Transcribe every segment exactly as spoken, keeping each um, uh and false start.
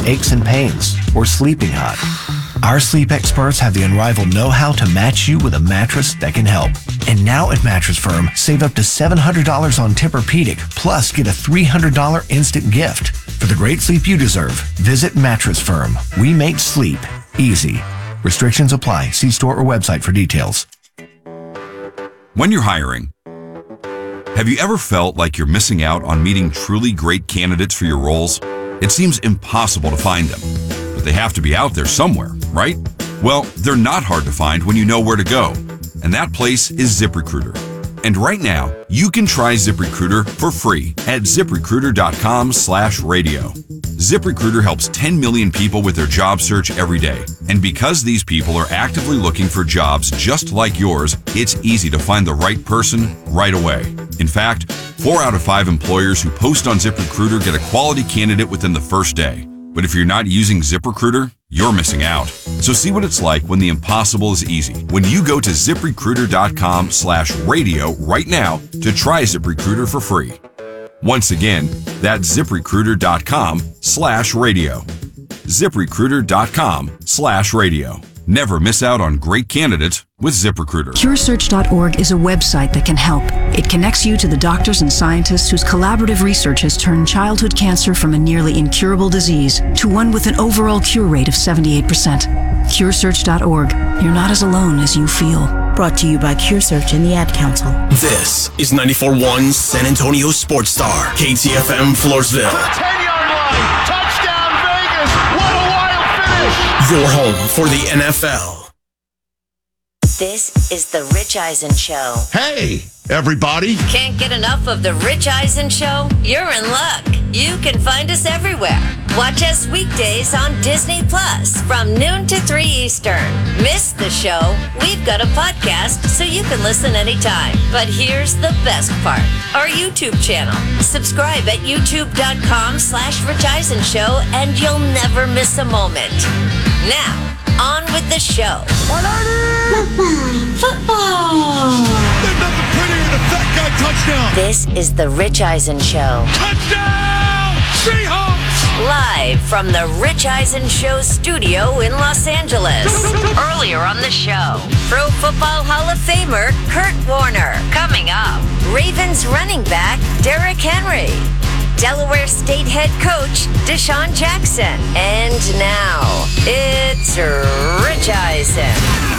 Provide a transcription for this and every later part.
aches and pains, or sleeping hot. Our sleep experts have the unrivaled know-how to match you with a mattress that can help. And now at Mattress Firm, save up to seven hundred dollars on Tempur-Pedic, plus get a three hundred dollars instant gift. For the great sleep you deserve, visit Mattress Firm. We make sleep easy. Restrictions apply. See store or website for details. When you're hiring, have you ever felt like you're missing out on meeting truly great candidates for your roles? It seems impossible to find them, but they have to be out there somewhere, right? Well, they're not hard to find when you know where to go, and that place is ZipRecruiter. And right now, you can try ZipRecruiter for free at ZipRecruiter.com slash radio. ZipRecruiter helps ten million people with their job search every day. And because these people are actively looking for jobs just like yours, it's easy to find the right person right away. In fact, four out of five employers who post on ZipRecruiter get a quality candidate within the first day. But if you're not using ZipRecruiter, you're missing out. So see what it's like when the impossible is easy. When you go to ZipRecruiter.com slash radio right now to try ZipRecruiter for free. Once again, that's ZipRecruiter.com slash radio. ZipRecruiter.com slash radio. Never miss out on great candidates with ZipRecruiter. Cure Search dot org is a website that can help. It connects you to the doctors and scientists whose collaborative research has turned childhood cancer from a nearly incurable disease to one with an overall cure rate of seventy-eight percent. Cure Search dot org. You're not as alone as you feel. Brought to you by CureSearch and the Ad Council. This is ninety-four point one San Antonio Sports Star, K T F M Floresville. ten-yard line, touchdown Vegas, what a wild finish! Your home for the N F L. This is the Rich Eisen Show. Hey, everybody. Can't get enough of the Rich Eisen Show? You're in luck. You can find us everywhere. Watch us weekdays on Disney Plus from noon to three Eastern. Miss the show? We've got a podcast so you can listen anytime. But here's the best part. Our YouTube channel. Subscribe at youtube.com slash Rich Eisen Show and you'll never miss a moment. Now, on with the show. Football! Football! There's nothing prettier than a fat guy touchdown! This is the Rich Eisen Show. Touchdown! Seahawks! Live from the Rich Eisen Show studio in Los Angeles. Earlier on the show, Pro Football Hall of Famer Kurt Warner. Coming up, Ravens running back Derrick Henry. Delaware State head coach Deshaun Jackson. And now, it's Rich Eisen.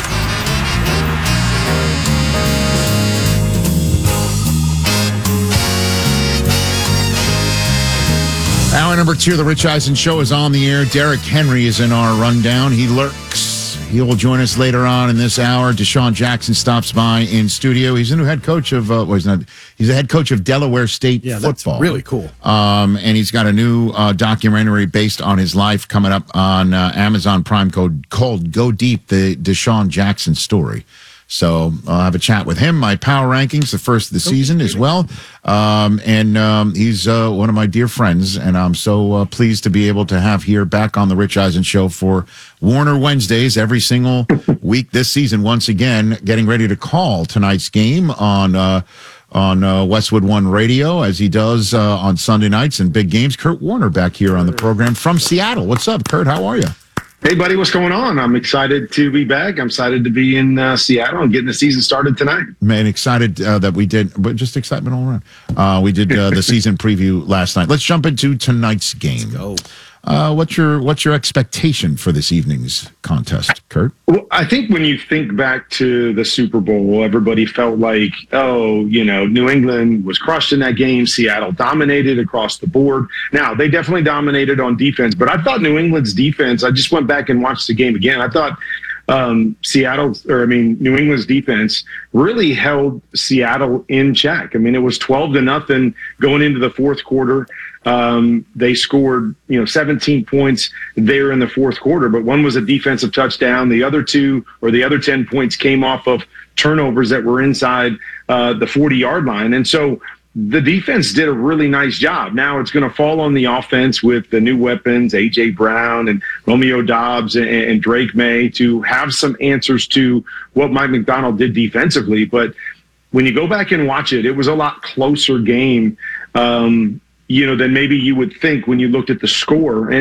Hour number two of the Rich Eisen Show is on the air. Derrick Henry is in our rundown. He lurks. He will join us later on in this hour. Deshaun Jackson stops by in studio. He's the new head coach of, uh, well, he's not, he's the head coach of Delaware State yeah, football. That's really cool. Um, and he's got a new uh, documentary based on his life coming up on uh, Amazon Prime called, called Go Deep, the Deshaun Jackson story. So I'll have a chat with him. My power rankings, the first of the season as well. Um, and um, he's uh, one of my dear friends, and I'm so uh, pleased to be able to have here back on the Rich Eisen Show for Warner Wednesdays every single week this season. Once again, getting ready to call tonight's game on uh, on uh, Westwood One Radio, as he does uh, on Sunday nights and big games. Kurt Warner back here on the program from Seattle. What's up, Kurt? How are you? Hey, buddy, what's going on? I'm excited to be back. I'm excited to be in uh, Seattle and getting the season started tonight. Man, excited uh, that we did, but just excitement all around. Uh, we did uh, the season preview last night. Let's jump into tonight's game. Let's go. Uh, what's your what's your expectation for this evening's contest, Kurt? Well, I think when you think back to the Super Bowl, everybody felt like, oh, you know, New England was crushed in that game. Seattle dominated across the board. Now, they definitely dominated on defense, but I thought New England's defense, I just went back and watched the game again. I thought um, Seattle, or I mean, New England's defense really held Seattle in check. I mean, it was twelve to nothing going into the fourth quarter. Um, they scored, you know, seventeen points there in the fourth quarter, but one was a defensive touchdown. The other two, or the other ten points, came off of turnovers that were inside uh, the forty-yard line. And so the defense did a really nice job. Now it's going to fall on the offense with the new weapons, A J Brown and Romeo Doubs and, and Drake May, to have some answers to what Mike McDonald did defensively. But when you go back and watch it, it was a lot closer game, um, you know, than maybe you would think when you looked at the score. And